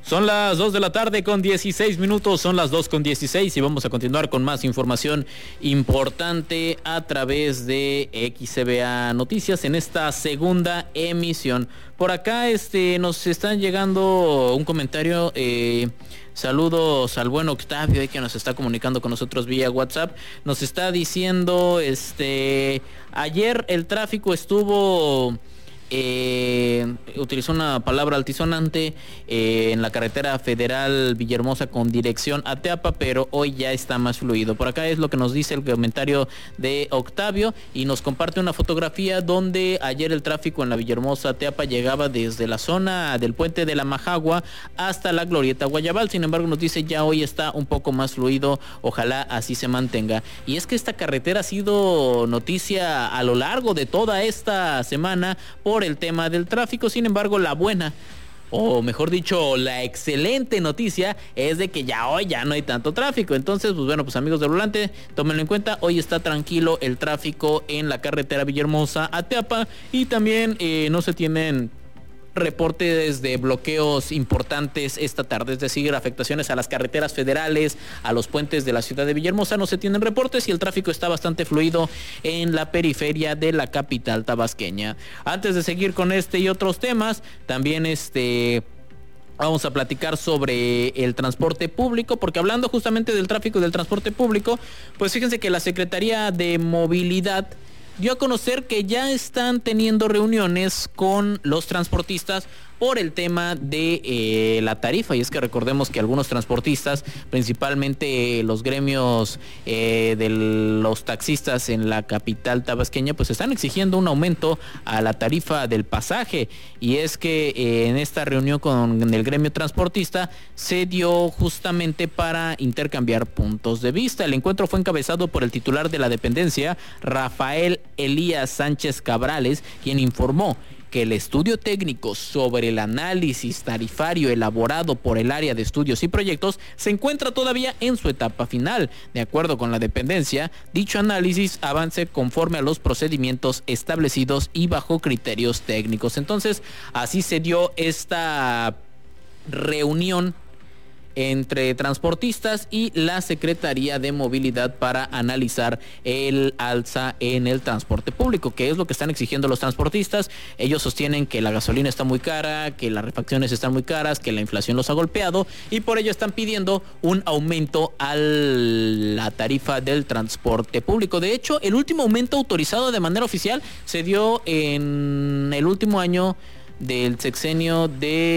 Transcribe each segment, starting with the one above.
Son las 2 de la tarde con 16 minutos, son las 2:16 y vamos a continuar con más información importante a través de XCBA Noticias en esta segunda emisión. Por acá nos están llegando un comentario, saludos al buen Octavio que nos está comunicando con nosotros vía WhatsApp. Nos está diciendo, ayer el tráfico estuvo... utilizó una palabra altisonante en la carretera federal Villahermosa con dirección a Teapa, pero hoy ya está más fluido. Por acá es lo que nos dice el comentario de Octavio y nos comparte una fotografía donde ayer el tráfico en la Villahermosa Teapa llegaba desde la zona del puente de la Majagua hasta la glorieta Guayabal. Sin embargo, nos dice ya hoy está un poco más fluido, ojalá así se mantenga. Y es que esta carretera ha sido noticia a lo largo de toda esta semana por el tema del tráfico. Sin embargo, la buena, o mejor dicho, la excelente noticia es de que ya hoy ya no hay tanto tráfico. Entonces, pues bueno, pues amigos del volante, tómenlo en cuenta, hoy está tranquilo el tráfico en la carretera Villahermosa a Teapa y también no se tienen reportes de bloqueos importantes esta tarde, es decir, afectaciones a las carreteras federales, a los puentes de la ciudad de Villahermosa no se tienen reportes y el tráfico está bastante fluido en la periferia de la capital tabasqueña. Antes de seguir con este y otros temas, también vamos a platicar sobre el transporte público, porque hablando justamente del tráfico y del transporte público, pues fíjense que la Secretaría de Movilidad dio a conocer que ya están teniendo reuniones con los transportistas por el tema de la tarifa. Y es que recordemos que algunos transportistas, principalmente los gremios de los taxistas en la capital tabasqueña, pues están exigiendo un aumento a la tarifa del pasaje. Y es que en esta reunión con el gremio transportista se dio justamente para intercambiar puntos de vista. El encuentro fue encabezado por el titular de la dependencia, Rafael Elías Sánchez Cabrales, quien informó que el estudio técnico sobre el análisis tarifario elaborado por el área de estudios y proyectos se encuentra todavía en su etapa final. De acuerdo con la dependencia, dicho análisis avance conforme a los procedimientos establecidos y bajo criterios técnicos. Entonces, así se dio esta reunión entre transportistas y la Secretaría de Movilidad para analizar el alza en el transporte público, que es lo que están exigiendo los transportistas. Ellos sostienen que la gasolina está muy cara, que las refacciones están muy caras, que la inflación los ha golpeado y por ello están pidiendo un aumento a la tarifa del transporte público. De hecho, el último aumento autorizado de manera oficial se dio en el último año del sexenio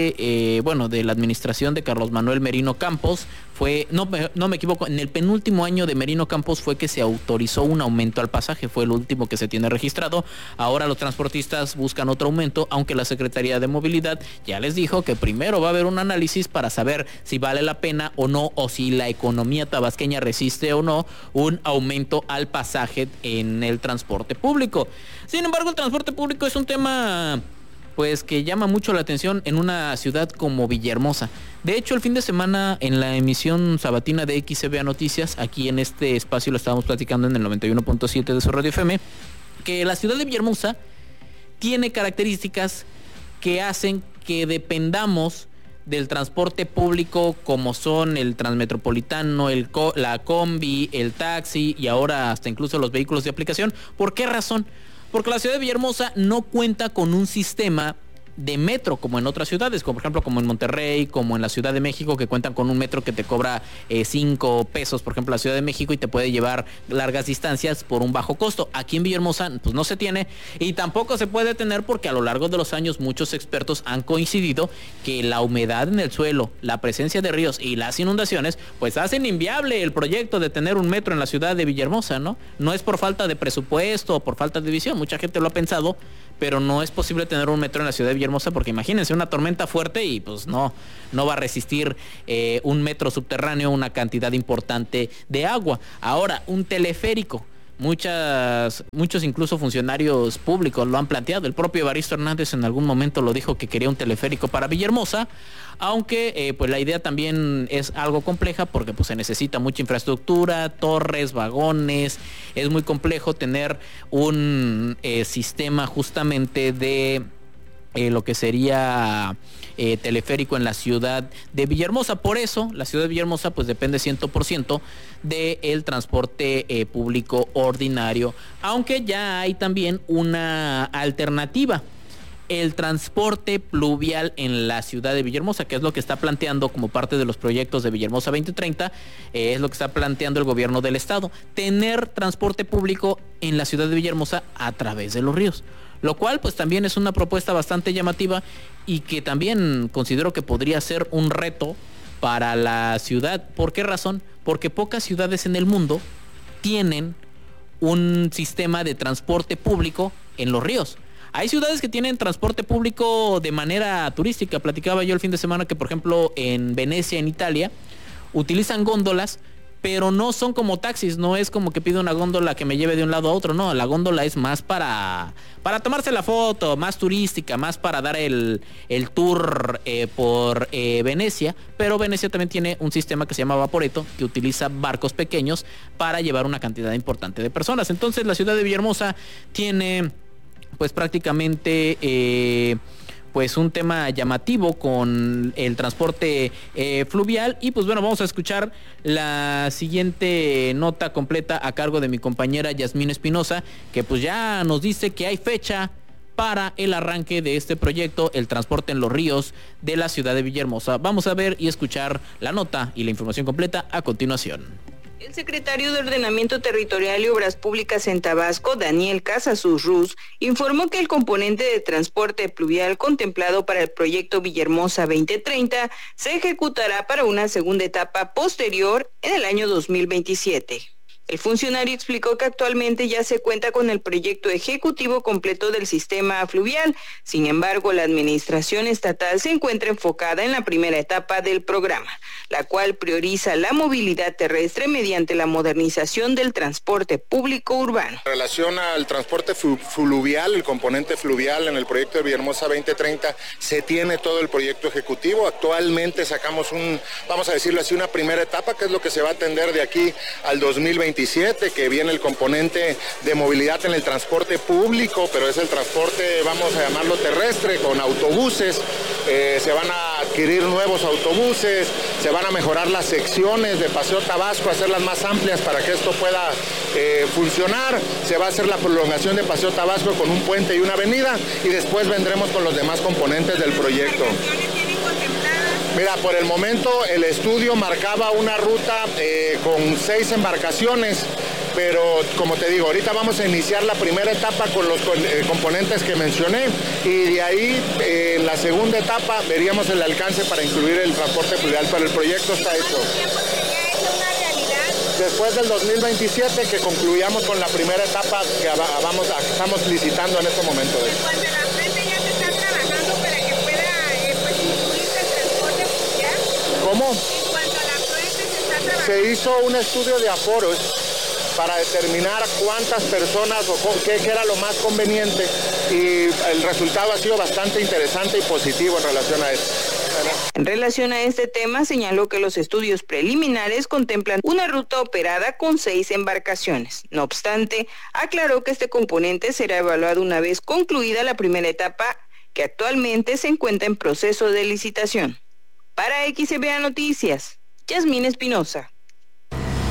de la administración de Carlos Manuel Merino Campos. No me equivoco, en el penúltimo año de Merino Campos fue que se autorizó un aumento al pasaje, fue el último que se tiene registrado. Ahora los transportistas buscan otro aumento, aunque la Secretaría de Movilidad ya les dijo que primero va a haber un análisis para saber si vale la pena o no, o si la economía tabasqueña resiste o no un aumento al pasaje en el transporte público. Sin embargo, el transporte público es un tema pues que llama mucho la atención en una ciudad como Villahermosa. De hecho, el fin de semana en la emisión sabatina de XCBA Noticias, aquí en este espacio lo estábamos platicando en el 91.7 de su radio FM, que la ciudad de Villahermosa tiene características que hacen que dependamos del transporte público como son el transmetropolitano, la combi, el taxi y ahora hasta incluso los vehículos de aplicación. ¿Por qué razón? Porque la ciudad de Villahermosa no cuenta con un sistema de metro como en otras ciudades, como por ejemplo como en Monterrey, como en la Ciudad de México, que cuentan con un metro que te cobra 5 pesos, por ejemplo, la Ciudad de México, y te puede llevar largas distancias por un bajo costo. Aquí en Villahermosa pues no se tiene y tampoco se puede tener porque a lo largo de los años muchos expertos han coincidido que la humedad en el suelo, la presencia de ríos y las inundaciones pues hacen inviable el proyecto de tener un metro en la ciudad de Villahermosa, ¿no? No es por falta de presupuesto o por falta de visión, mucha gente lo ha pensado, pero no es posible tener un metro en la ciudad de Villahermosa porque imagínense una tormenta fuerte y pues no va a resistir un metro subterráneo una cantidad importante de agua. Ahora, un teleférico. Muchos incluso funcionarios públicos lo han planteado. El propio Evaristo Hernández en algún momento lo dijo que quería un teleférico para Villahermosa, aunque pues la idea también es algo compleja porque pues se necesita mucha infraestructura, torres, vagones. Es muy complejo tener un sistema justamente de lo que sería teleférico en la ciudad de Villahermosa. Por eso, la ciudad de Villahermosa pues depende 100% del transporte público ordinario, aunque ya hay también una alternativa. El transporte pluvial en la ciudad de Villahermosa, que es lo que está planteando como parte de los proyectos de Villahermosa 2030, es lo que está planteando el gobierno del estado, tener transporte público en la ciudad de Villahermosa a través de los ríos, lo cual pues también es una propuesta bastante llamativa y que también considero que podría ser un reto para la ciudad. ¿Por qué razón? Porque pocas ciudades en el mundo tienen un sistema de transporte público en los ríos. Hay ciudades que tienen transporte público de manera turística. Platicaba yo el fin de semana que, por ejemplo, en Venecia, en Italia, utilizan góndolas, pero no son como taxis. No es como que pido una góndola que me lleve de un lado a otro. No, la góndola es más para tomarse la foto, más turística, más para dar el tour por Venecia. Pero Venecia también tiene un sistema que se llama Vaporetto, que utiliza barcos pequeños para llevar una cantidad importante de personas. Entonces la ciudad de Villahermosa tiene pues prácticamente pues un tema llamativo con el transporte fluvial. Y pues bueno, vamos a escuchar la siguiente nota completa a cargo de mi compañera Yasmín Espinosa, que pues ya nos dice que hay fecha para el arranque de este proyecto, el transporte en los ríos de la ciudad de Villahermosa. Vamos a ver y escuchar la nota y la información completa a continuación. El secretario de Ordenamiento Territorial y Obras Públicas en Tabasco, Daniel Casasus Ruz, informó que el componente de transporte pluvial contemplado para el proyecto Villahermosa 2030 se ejecutará para una segunda etapa posterior en el año 2027. El funcionario explicó que actualmente ya se cuenta con el proyecto ejecutivo completo del sistema fluvial. Sin embargo, la administración estatal se encuentra enfocada en la primera etapa del programa, la cual prioriza la movilidad terrestre mediante la modernización del transporte público urbano. En relación al transporte fluvial, el componente fluvial en el proyecto de Villahermosa 2030, se tiene todo el proyecto ejecutivo. Actualmente sacamos vamos a decirlo así, una primera etapa, que es lo que se va a atender de aquí al 2027, que viene el componente de movilidad en el transporte público, pero es el transporte, vamos a llamarlo terrestre, con autobuses. Se van a adquirir nuevos autobuses, se van a mejorar las secciones de Paseo Tabasco, hacerlas más amplias para que esto pueda funcionar. Se va a hacer la prolongación de Paseo Tabasco con un puente y una avenida, y después vendremos con los demás componentes del proyecto. Mira, por el momento el estudio marcaba una ruta con 6 embarcaciones, pero como te digo, ahorita vamos a iniciar la primera etapa con los componentes que mencioné, y de ahí en la segunda etapa veríamos el alcance para incluir el transporte fluvial, pero el proyecto está hecho. Después del 2027, que concluyamos con la primera etapa que estamos licitando en este momento. ¿Cómo? En cuanto a la afluencia, se está trabajando. Se hizo un estudio de aforos para determinar cuántas personas o qué era lo más conveniente, y el resultado ha sido bastante interesante y positivo en relación a esto. En relación a este tema, señaló que los estudios preliminares contemplan una ruta operada con 6 embarcaciones. No obstante, aclaró que este componente será evaluado una vez concluida la primera etapa, que actualmente se encuentra en proceso de licitación. Para XBA Noticias, Yasmín Espinosa.